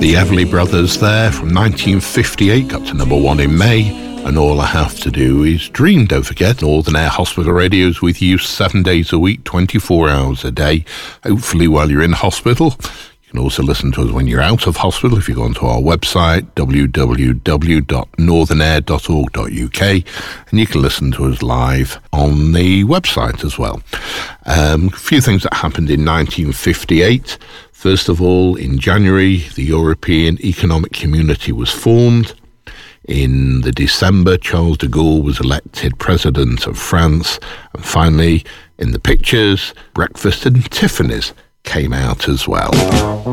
The Everly Brothers there from 1958 got to number 1 in May, and All I Have to Do Is Dream. Don't forget, Northern Air Hospital Radio is with you 7 days a week, 24 hours a day, hopefully while you're in hospital. You can also listen to us when you're out of hospital if you go onto our website, www.northernair.org.uk, and you can listen to us live on the website as well. A few things that happened in 1958. First of all, in January, the European Economic Community was formed. In the December, Charles de Gaulle was elected president of France. And finally, in the pictures, Breakfast and Tiffany's came out as well.